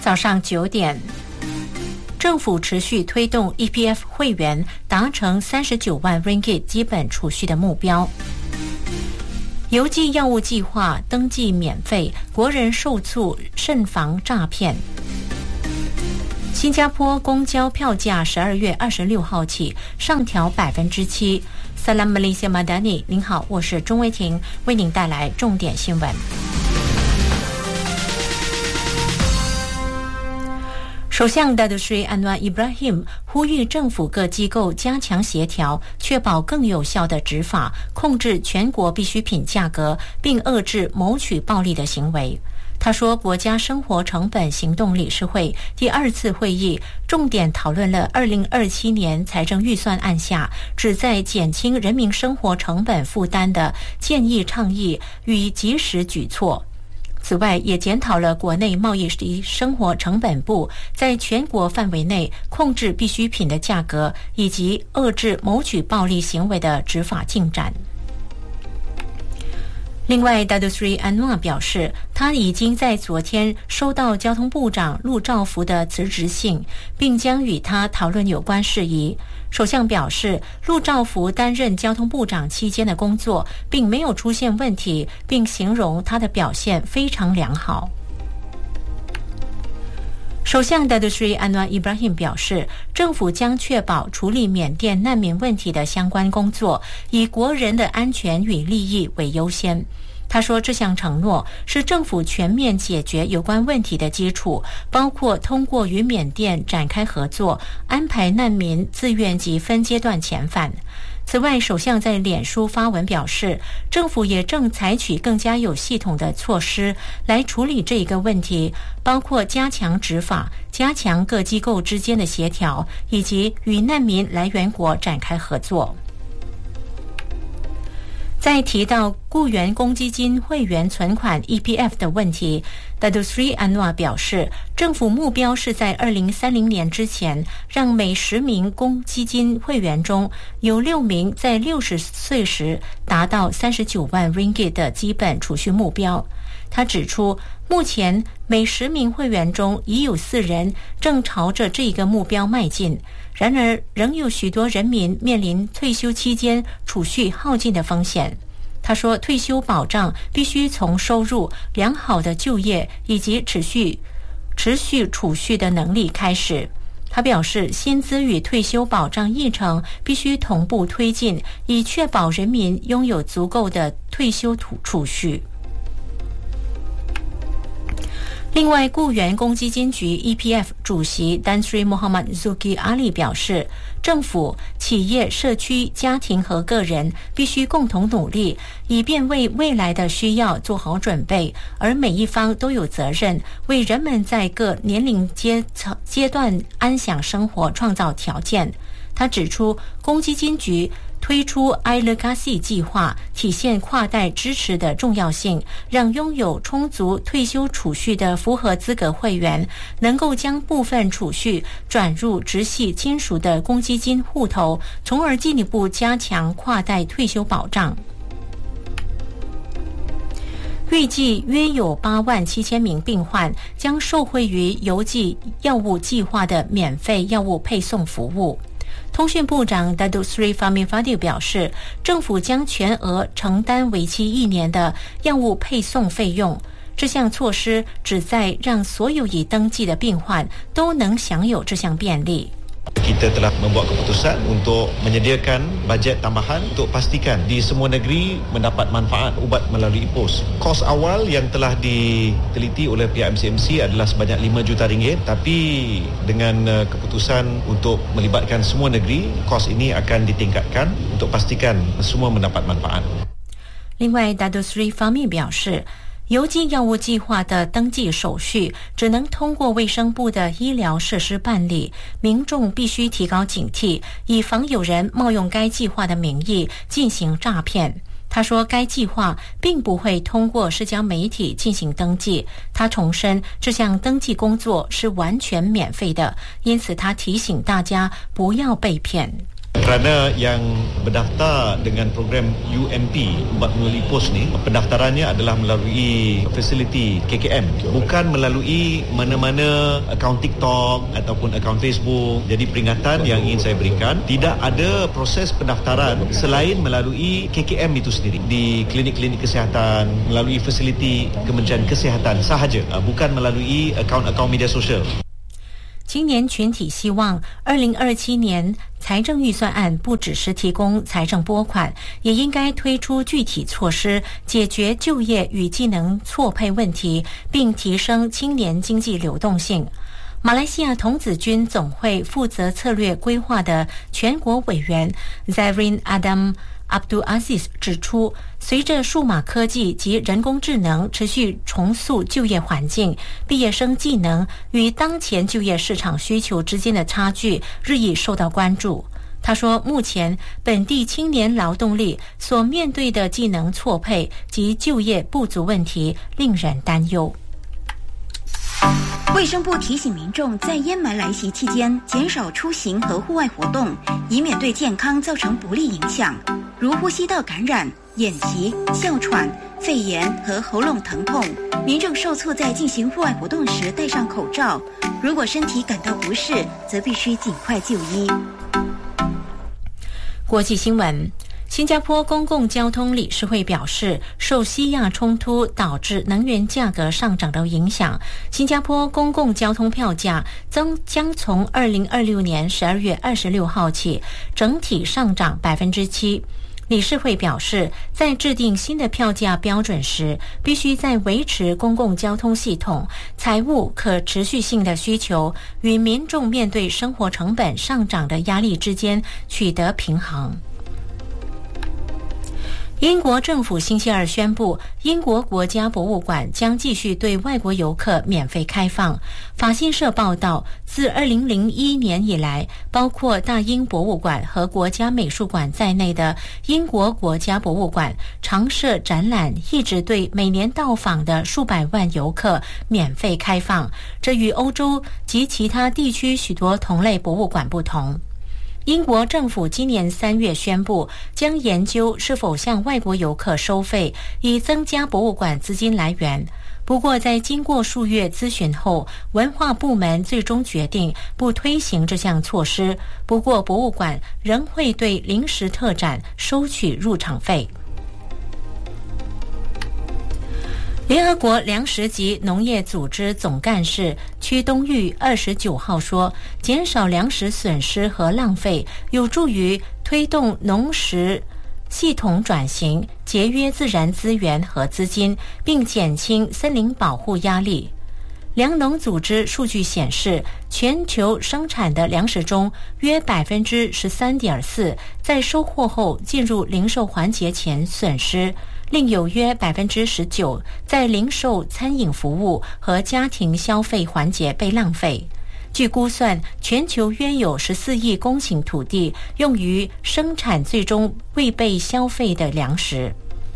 早上9点，政府持续推动 EPF 会员达成39万 ringgit 基本储蓄的目标。邮寄药物计划登记免费，国人受促慎防诈骗。新加坡公交票价12月26号起上调7%。Salam Malaysia Madani， 您好，我是钟威婷，为您带来重点新闻。首相 Datuk Seri Anwar Ibrahim 呼吁政府各机构加强协调，确保更有效的执法，控制全国必需品价格，并遏制谋取暴利的行为。他说，国家生活成本行动理事会第2次会议重点讨论了2027年财政预算案下旨在减轻人民生活成本负担的建议倡议与及时举措。此外，也检讨了国内贸易及生活成本部在全国范围内控制必需品的价格以及遏制谋取暴利行为的执法进展。另外 Datuk Seri Anwar 表示，他已经在昨天收到交通部长陆兆福的辞职信，并将与他讨论有关事宜。首相表示，陆兆福担任交通部长期间的工作并没有出现问题，并形容他的表现非常良好。首相 Datuk Seri Anwar Ibrahim 表示，政府将确保处理缅甸难民问题的相关工作，以国人的安全与利益为优先。他说，这项承诺是政府全面解决有关问题的基础，包括通过与缅甸展开合作，安排难民自愿及分阶段遣返。此外，首相在脸书发文表示，政府也正采取更加有系统的措施来处理这一个问题，包括加强执法、加强各机构之间的协调，以及与难民来源国展开合作。在提到雇员公积金会员存款 EPF 的问题， Datuk Seri Anwar 表示，政府目标是在2030年之前，让每10名公积金会员中有6名在60岁时达到39万 ringgit 的基本储蓄目标。他指出，目前每10名会员中已有4人正朝着这个目标迈进，然而仍有许多人民面临退休期间储蓄耗尽的风险。他说，退休保障必须从收入、良好的就业以及持续储蓄的能力开始。他表示，薪资与退休保障议程必须同步推进，以确保人民拥有足够的退休储蓄。另外，雇员公积金局 EPF 主席 Tan Sri Muhammad Zuki Ali 表示，政府、企业、社区、家庭和个人必须共同努力，以便为未来的需要做好准备，而每一方都有责任为人们在各年龄阶段安享生活创造条件。他指出，公积金局推出 iLegasi 计划，体现跨代支持的重要性，让拥有充足退休储蓄的符合资格会员能够将部分储蓄转入直系亲属的公积金户头，从而进一步加强跨代退休保障。预计约有87000名病患将受惠于邮寄药物计划的免费药物配送服务。通讯部长 Datuk Seri Fahmi Fadil 表示，政府将全额承担为期1年的药物配送费用。这项措施旨在让所有已登记的病患都能享有这项便利。 Kita telah membuat keputusan untuk menyediakan bajet tambahan untuk pastikan di semua negeri mendapat manfaat ubat melalui pos. Kos awal yang telah diteliti oleh pihak MCMC adalah sebanyak RM5 juta, tapi dengan keputusan untuk melibatkan semua negeri, kos ini akan ditingkatkan untuk pastikan semua mendapat manfaat. 另外 Datuk Seri Fahmi 表示，邮寄药物计划的登记手续只能通过卫生部的医疗设施办理，民众必须提高警惕，以防有人冒用该计划的名义进行诈骗。他说，该计划并不会通过社交媒体进行登记。他重申，这项登记工作是完全免费的，因此他提醒大家不要被骗。 Kerana yang berdaftar dengan program UMP ubat melalui pos ni, pendaftarannya adalah melalui fasiliti KKM, bukan melalui mana-mana akaun TikTok ataupun akaun Facebook. Jadi peringatan yang ingin saya berikan, tidak ada proses pendaftaran selain melalui KKM itu sendiri di klinik-klinik kesihatan, melalui fasiliti Kementerian Kesihatan sahaja, bukan melalui akaun-akaun media sosial. 青年群体希望2027年财政预算案不只是提供财政拨款，也应该推出具体措施，解决就业与技能错配问题，并提升青年经济流动性。马来西亚童子军总会负责策略规划的全国委员 Zairin Adam Abdul Aziz 指出，随着数码科技及人工智能持续重塑就业环境，毕业生技能与当前就业市场需求之间的差距日益受到关注。他说，目前本地青年劳动力所面对的技能错配及就业不足问题令人担忧。 卫生部提醒民众在烟霾来袭期间减少出行和户外活动，以免对健康造成不利影响，如呼吸道感染、眼疾、哮喘、肺炎和喉咙疼痛。民众受促在进行户外活动时戴上口罩，如果身体感到不适，则必须尽快就医。 国际新闻，新加坡公共交通理事会表示，受西亚冲突导致能源价格上涨的影响，新加坡公共交通票价将从2026年12月26号起整体上涨 7%。理事会表示，在制定新的票价标准时，必须在维持公共交通系统财务可持续性的需求与民众面对生活成本上涨的压力之间取得平衡。英国政府星期二宣布，英国国家博物馆将继续对外国游客免费开放。法新社报道，自2001年以来，包括大英博物馆和国家美术馆在内的英国国家博物馆常设展览一直对每年到访的数百万游客免费开放，这与欧洲及其他地区许多同类博物馆不同。英国政府今年3月宣布，将研究是否向外国游客收费，以增加博物馆资金来源。不过，在经过数月咨询后，文化部门最终决定不推行这项措施。不过，博物馆仍会对临时特展收取入场费。联合国粮食及农业组织总干事屈冬玉29号说，减少粮食损失和浪费有助于推动农食系统转型，节约自然资源和资金，并减轻森林保护压力。粮农组织数据显示，全球生产的粮食中约 13.4% 在收获后进入零售环节前损失，另有约 19% 在零售、餐饮服务和家庭消费环节被浪费。据估算，全球约有14亿公顷土地用于生产最终未被消费的粮食。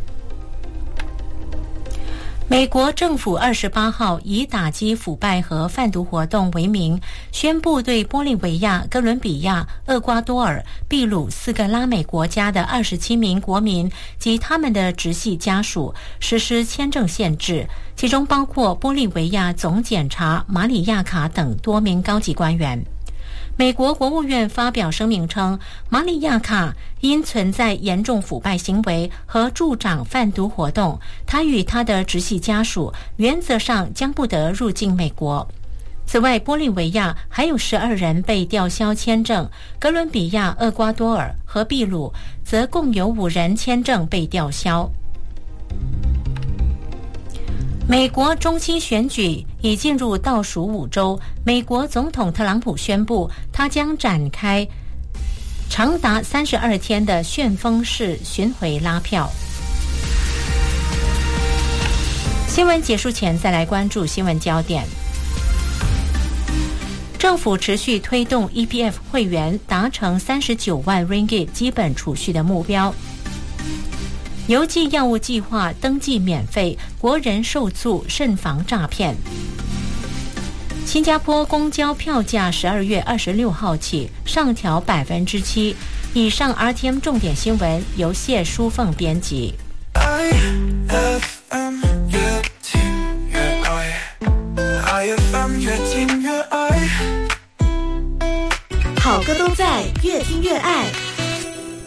美国政府28号以打击腐败和贩毒活动为名，宣布对玻利维亚、哥伦比亚、厄瓜多尔、秘鲁4个拉美国家的27名国民及他们的直系家属实施签证限制，其中包括玻利维亚总检察马里亚卡等多名高级官员。美国国务院发表声明称，马里亚卡因存在严重腐败行为和助长贩毒活动，他与他的直系家属原则上将不得入境美国。此外，玻利维亚还有12人被吊销签证，哥伦比亚、厄瓜多尔和秘鲁则共有5人签证被吊销。美国中期选举已进入倒数5周，美国总统特朗普宣布，他将展开长达32天的旋风式巡回拉票。新闻结束前，再来关注新闻焦点。政府持续推动 EPF 会员达成39万 ringgit 基本储蓄的目标。邮寄药物计划登记免费，国人受促慎防诈骗。新加坡公交票价12月26号起上调 7%， 以上 RTM 重点新闻由谢淑凤编辑。 IFM 越听越爱 ，IFM 越听越爱， 好歌都在，越听越爱。